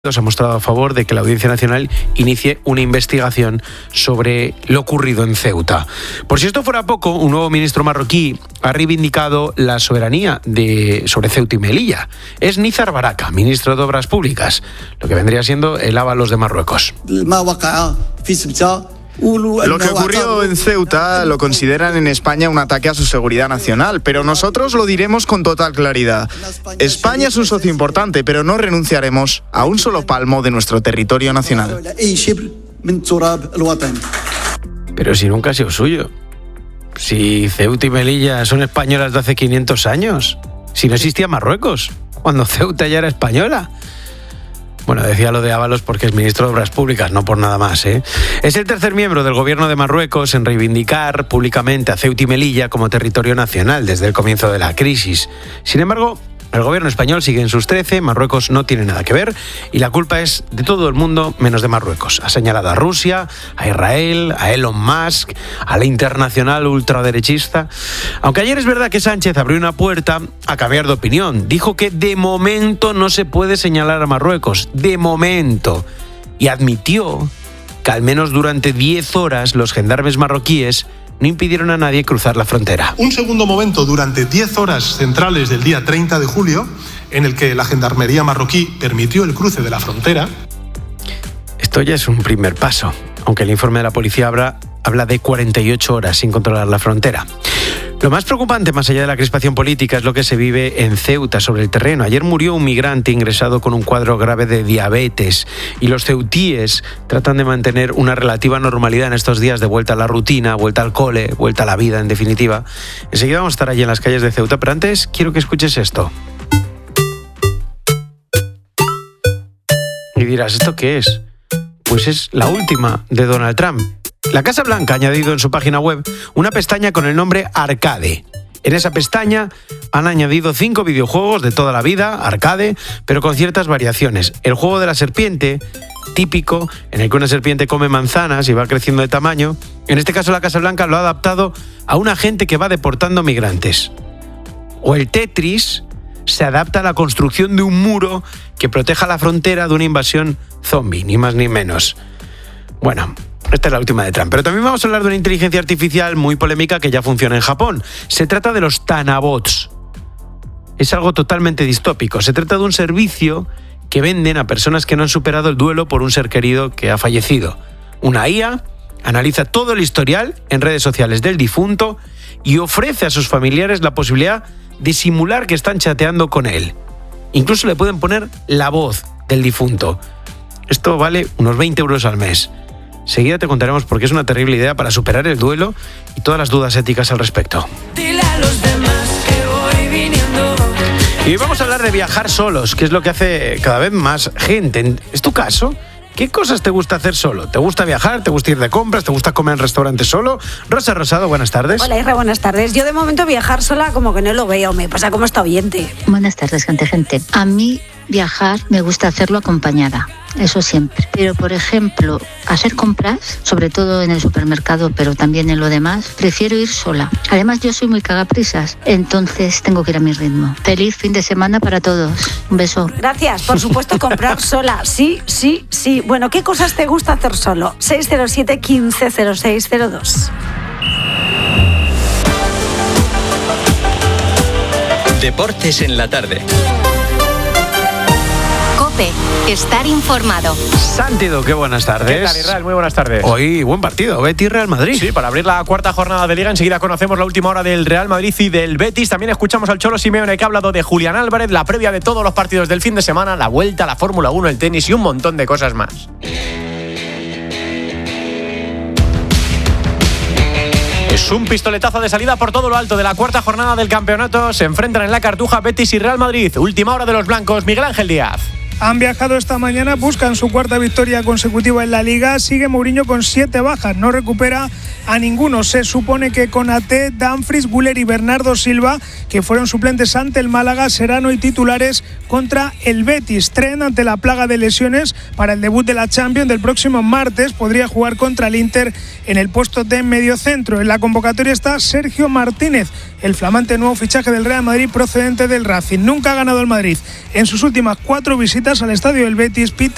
se ha mostrado a favor de que la Audiencia Nacional inicie una investigación sobre lo ocurrido en Ceuta. Por si esto fuera poco, un nuevo ministro marroquí ha reivindicado la soberanía sobre Ceuta y Melilla. Es Nizar Baraka, ministro de Obras Públicas, lo que vendría siendo el Ábalos de Marruecos. Lo que ocurrió en Ceuta lo consideran en España un ataque a su seguridad nacional, pero nosotros lo diremos con total claridad. España es un socio importante, pero no renunciaremos a un solo palmo de nuestro territorio nacional. Pero si nunca ha sido suyo. Si Ceuta y Melilla son españolas de hace 500 años. Si no existía Marruecos, cuando Ceuta ya era española. Bueno, decía lo de Ábalos porque es ministro de Obras Públicas, no por nada más, ¿eh? Es el tercer miembro del gobierno de Marruecos en reivindicar públicamente a Ceuta y Melilla como territorio nacional desde el comienzo de la crisis. Sin embargo, el gobierno español sigue en sus 13, Marruecos no tiene nada que ver y la culpa es de todo el mundo menos de Marruecos. Ha señalado a Rusia, a Israel, a Elon Musk, a la internacional ultraderechista. Aunque ayer es verdad que Sánchez abrió una puerta a cambiar de opinión. Dijo que de momento no se puede señalar a Marruecos, de momento. Y admitió que al menos durante 10 horas los gendarmes marroquíes no impidieron a nadie cruzar la frontera. Un segundo momento durante 10 horas centrales del día 30 de julio, en el que la gendarmería marroquí permitió el cruce de la frontera. Esto ya es un primer paso, aunque el informe de la policía habla de 48 horas sin controlar la frontera. Lo más preocupante, más allá de la crispación política, es lo que se vive en Ceuta sobre el terreno. Ayer murió un migrante ingresado con un cuadro grave de diabetes y los ceutíes tratan de mantener una relativa normalidad en estos días de vuelta a la rutina, vuelta al cole, vuelta a la vida, en definitiva. Enseguida vamos a estar allí en las calles de Ceuta, pero antes quiero que escuches esto. Y dirás, ¿esto qué es? Pues es la última de Donald Trump. La Casa Blanca ha añadido en su página web una pestaña con el nombre Arcade. En esa pestaña han añadido 5 videojuegos de toda la vida, arcade, pero con ciertas variaciones. El juego de la serpiente, típico, en el que una serpiente come manzanas y va creciendo de tamaño. En este caso la Casa Blanca lo ha adaptado a un agente que va deportando migrantes. O el Tetris se adapta a la construcción de un muro que proteja la frontera de una invasión zombie, ni más ni menos. Bueno, esta es la última de Trump. Pero también vamos a hablar de una inteligencia artificial muy polémica que ya funciona en Japón. Se trata de los Tanabots. Es algo totalmente distópico. Se trata de un servicio que venden a personas que no han superado el duelo por un ser querido que ha fallecido. Una IA analiza todo el historial en redes sociales del difunto y ofrece a sus familiares la posibilidad de simular que están chateando con él. Incluso le pueden poner la voz del difunto. Esto vale unos 20 euros al mes. Seguida te contaremos por qué es una terrible idea para superar el duelo y todas las dudas éticas al respecto. Dile a los demás que voy viniendo. Y hoy vamos a hablar de viajar solos, que es lo que hace cada vez más gente. ¿Es tu caso? ¿Qué cosas te gusta hacer solo? ¿Te gusta viajar? ¿Te gusta ir de compras? ¿Te gusta comer en restaurante solo? Rosa Rosado, buenas tardes. Hola, Isra, buenas tardes. Yo de momento viajar sola como que no lo veo, me pasa como esta oyente. Buenas tardes, gente. A mí viajar me gusta hacerlo acompañada, eso siempre. Pero, por ejemplo, hacer compras, sobre todo en el supermercado, pero también en lo demás, prefiero ir sola. Además, yo soy muy cagaprisas, entonces tengo que ir a mi ritmo. Feliz fin de semana para todos. Un beso. Gracias, por supuesto, comprar sola. Sí. Bueno, ¿qué cosas te gusta hacer solo? 607 15 0602. Deportes en la tarde. Estar informado. Sántido, qué buenas tardes. ¿Qué tal, Israel? Muy buenas tardes. Hoy, buen partido, Betis-Real Madrid. Sí, para abrir la cuarta jornada de Liga, enseguida conocemos la última hora del Real Madrid y del Betis. También escuchamos al Cholo Simeone, que ha hablado de Julián Álvarez, la previa de todos los partidos del fin de semana, la vuelta, la Fórmula 1, el tenis y un montón de cosas más. Es un pistoletazo de salida por todo lo alto de la cuarta jornada del campeonato. Se enfrentan en la Cartuja Betis y Real Madrid. Última hora de los blancos, Miguel Ángel Díaz. Han viajado esta mañana, buscan su cuarta victoria consecutiva en la Liga. Sigue Mourinho con 7 bajas, no recupera a ninguno. Se supone que Konaté, Dumfries, Güler y Bernardo Silva, que fueron suplentes ante el Málaga, serán hoy titulares contra el Betis. Tren ante la plaga de lesiones para el debut de la Champions del próximo martes. Podría jugar contra el Inter en el puesto de mediocentro. En la convocatoria está Sergio Martínez, el flamante nuevo fichaje del Real Madrid procedente del Racing. Nunca ha ganado el Madrid en sus últimas 4 visitas al estadio del Betis. Pita